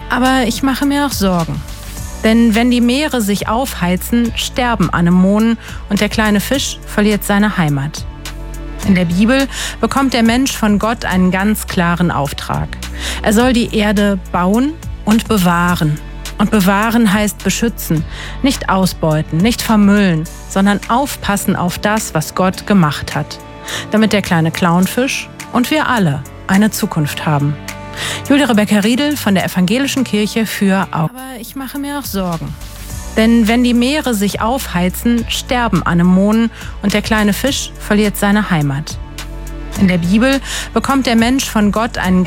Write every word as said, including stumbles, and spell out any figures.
Aber ich mache mir auch Sorgen. Denn wenn die Meere sich aufheizen, sterben Anemonen und der kleine Fisch verliert seine Heimat. In der Bibel bekommt der Mensch von Gott einen ganz klaren Auftrag. Er soll die Erde bauen und bewahren. Und bewahren heißt beschützen, nicht ausbeuten, nicht vermüllen, sondern aufpassen auf das, was Gott gemacht hat. Damit der kleine Clownfisch und wir alle eine Zukunft haben. Julia Rebecca Riedel von der Evangelischen Kirche für Augsburg. Aber ich mache mir auch Sorgen. Denn wenn die Meere sich aufheizen, sterben Anemonen und der kleine Fisch verliert seine Heimat. In der Bibel bekommt der Mensch von Gott einen